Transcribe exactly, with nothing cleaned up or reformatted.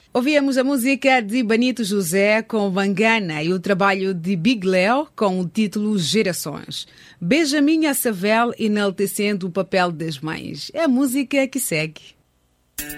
Ouvimos a música de Benito José com Mangana e o trabalho de Big Leo com o título Gerações. Benjamin Savel enaltecendo o papel das mães. É a música que segue.